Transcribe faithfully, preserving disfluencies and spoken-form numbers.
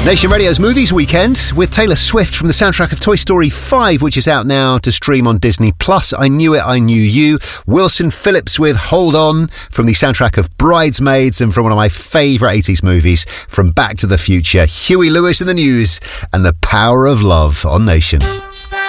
Nation Radio's Movies Weekend with Taylor Swift from the soundtrack of Toy Story five, which is out now to stream on Disney Plus. I Knew It, I Knew You. Wilson Phillips with Hold On from the soundtrack of Bridesmaids, and from one of my favourite eighties movies, from Back to the Future, Huey Lewis in the News and The Power of Love on Nation.